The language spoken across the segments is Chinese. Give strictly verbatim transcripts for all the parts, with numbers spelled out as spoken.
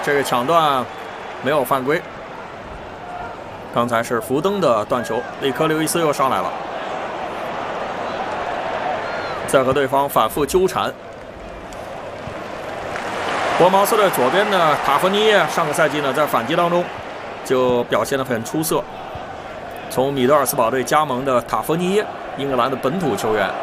这个抢断没有犯规。刚才是福登的断球，里克刘易斯又上来了，在和对方反复纠缠。博茅斯队左边的塔夫尼耶，上个赛季呢在反击当中就表现得很出色。从米德尔斯堡队加盟的塔夫尼耶，英格兰的本土球员。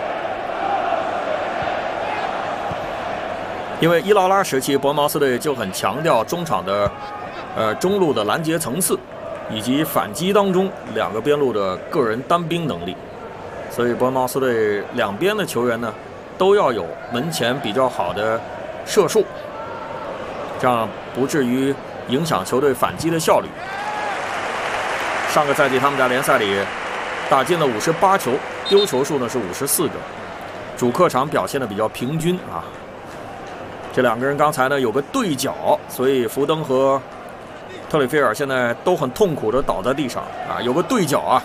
因为伊劳拉时期，博茅斯队就很强调中场的，呃中路的拦截层次，以及反击当中两个边路的个人单兵能力，所以博茅斯队两边的球员呢，都要有门前比较好的射术，这样不至于影响球队反击的效率。上个赛季他们在联赛里打进了五十八球，丢球数呢是五十四个，主客场表现的比较平均啊。这两个人刚才呢有个对角，所以福登和特里菲尔现在都很痛苦的倒在地上啊，有个对角啊。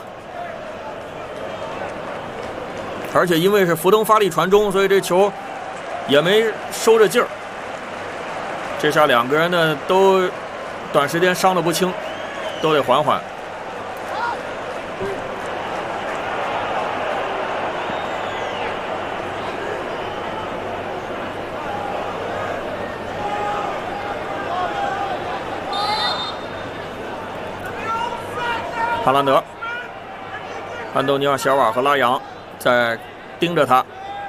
而且因为是福登发力传中，所以这球也没收着劲儿。这下两个人呢都短时间伤得不轻，都得缓缓。哈兰德、安东尼奥·席尔瓦和拉扬在盯着他。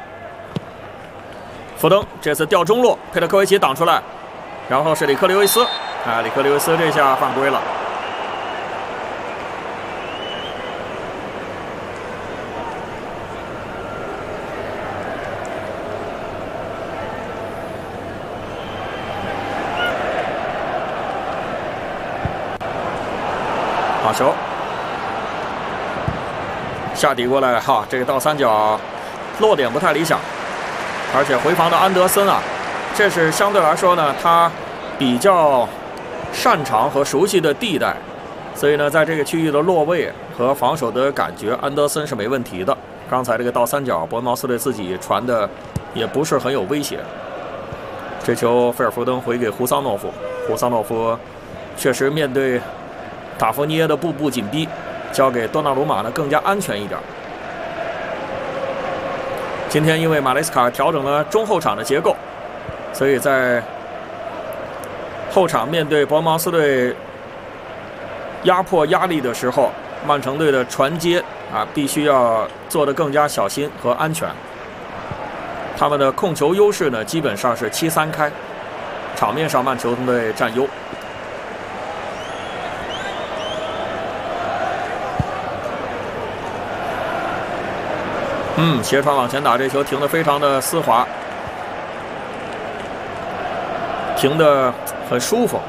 福登这次掉中路，佩特科维奇挡出来，然后是里克·刘易斯，啊，里克·刘易斯这下犯规了。好球！下底过来，哈，这个倒三角落点不太理想，而且回防的安德森啊，这是相对来说呢，他比较擅长和熟悉的地带，所以呢，在这个区域的落位和防守的感觉，安德森是没问题的。刚才这个倒三角，伯恩茅斯队自己传的也不是很有威胁。这球菲尔福登回给胡桑诺夫，胡桑诺夫确实面对塔夫尼耶的步步紧逼，交给多纳鲁马呢更加安全一点。今天因为马雷斯卡调整了中后场的结构，所以在后场面对伯恩茅斯队压迫压力的时候，曼城队的传接啊必须要做得更加小心和安全。他们的控球优势呢基本上是七三开，场面上曼城队占优。嗯，斜传往前打，这球停得非常的丝滑，停得很舒服。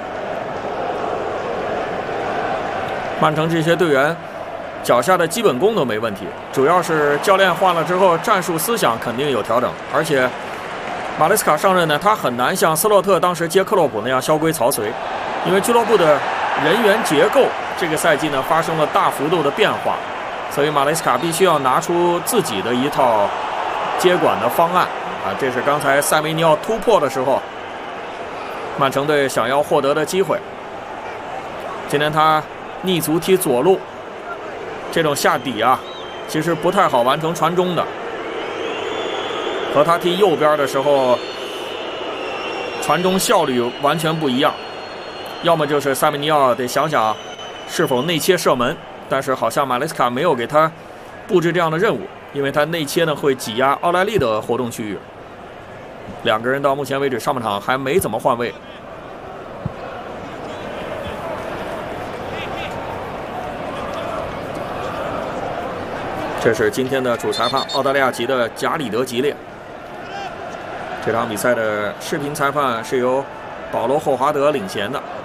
曼城这些队员脚下的基本功都没问题，主要是教练换了之后，战术思想肯定有调整。而且马雷斯卡上任呢，他很难像斯洛特当时接克洛普那样萧规曹随，因为俱乐部的人员结构这个赛季呢发生了大幅度的变化。所以马雷斯卡必须要拿出自己的一套接管的方案啊！这是刚才塞梅尼奥突破的时候，曼城队想要获得的机会。今天他逆足踢左路，这种下底啊，其实不太好完成传中的，和他踢右边的时候，传中效率完全不一样。要么就是塞梅尼奥得想想是否内切射门。但是好像马雷斯卡没有给他布置这样的任务，因为他内切呢会挤压奥莱利的活动区域。两个人到目前为止上半场还没怎么换位。这是今天的主裁判，澳大利亚籍的贾里德吉列。这场比赛的视频裁判是由保罗霍华德领衔的。